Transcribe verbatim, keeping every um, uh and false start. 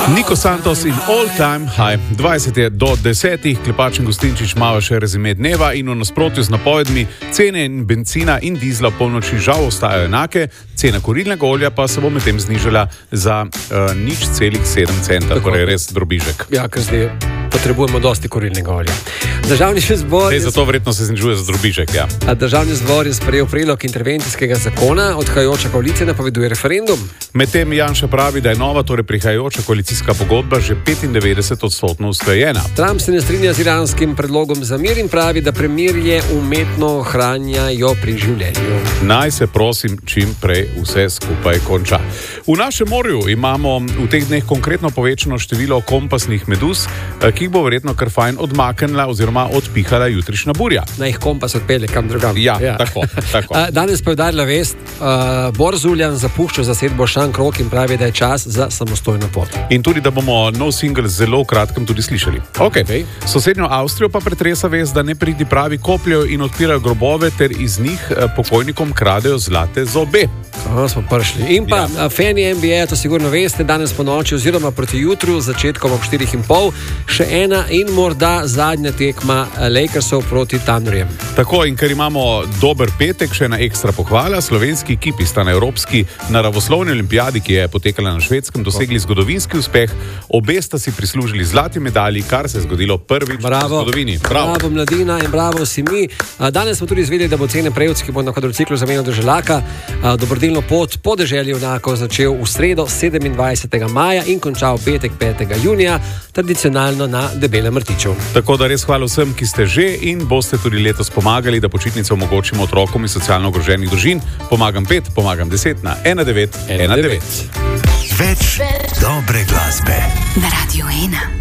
Niko Santos in All Time High. dvajset je do desetih, Klepač in Gostinčič malo še rezime dneva in v nasprotju z napovedmi cene bencina in dizla v polnoči žal ostajajo enake, cena kurilnega olja pa se bo medtem znižala za uh, nič celih sedem centa, torej res drobižek. Ja, ker zdaj potrebujemo dosti kurilnega olja. Državni zbor je... Zato verjetno se znižuje za drobižek, ja. Državni zbor je sprejel predlog intervencijskega zakona, odhajajoča koalicija napoveduje referendum. Medtem Janša pravi, da je nova, torej prihajajoča koalicijska pogodba že petindevetdeset odstotno usklajena. Trump se ne strinja z iranskim predlogom za mir in pravi, da premirje umetno ohranjajo pri življenju. Naj se prosim čim prej vse skupaj konča. V našem morju imamo v teh dneh konkretno povečano število kompasnih meduz, ki jih bo verjetno kar fajn odmaknila oziroma odpihala jutrišnja burja. Naj jih kompas odpelje kam drugam. Ja, ja. tako. tako. Danes pa je udarila vest, uh, Borzuljan zapušča zasedbo Šankrok in pravi, da je čas za samostojno pot. In tudi, da bomo nov singel zelo v kratkem tudi slišali. Okay. Okay. Sosednjo Avstrijo pa pretresa vest, da nepridipravi kopljajo in odpirajo grobove ter iz njih pokojnikom kradejo zlate zobe. Aha, smo prišli. In pa ja. Fani N B A, to sigurno veste, danes po noči oziroma proti jutru, začetkom ob štirih in pol, še ena in morda zadnja tekma Lakersov proti Thunderjem. Tako, in ker imamo dober petek, še ena ekstra pohvala. Slovenski ekipi sta na evropski naravoslovni olimpijadi, ki je potekala na Švedskem, dosegli zgodovinski uspeh. Obe sta si prislužili zlati medalji, kar se je zgodilo prvič bravo. v zgodovini. Bravo. bravo, mladina in bravo vsi mi. Danes smo tudi izvedeli, da bo cene prejevc, ki bo na kvadrociklu zamenjal do Želaka, dobrodelno pot po deželju enako začel v sredo sedemindvajsetega maja in končal petek petega junija, tradicionalno na Debelem rtiču. Tako da res hvala vsem, ki ste že in boste tudi letos pomagali, da počitnice omogočimo otrokom iz socialno ogroženih družin. Pomagam pet, pomagam deset na ena devet ena devet. Več dobre glasbe na Radio ena.